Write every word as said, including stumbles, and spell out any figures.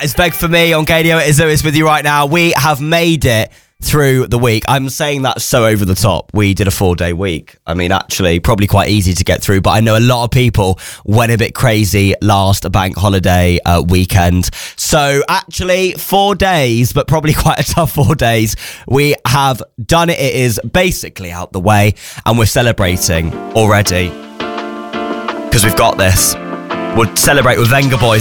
It's Beg for me on Gadio. It is Lewis with you right now. We have made it through the week. I'm saying that so over the top. We did a four-day week. I mean, actually, probably quite easy to get through, but I know a lot of people went a bit crazy last bank holiday uh, weekend. So actually, four days, but probably quite a tough four days. We have done it. It is basically out the way, and we're celebrating already because we've got this. We'll celebrate with Venga Boys.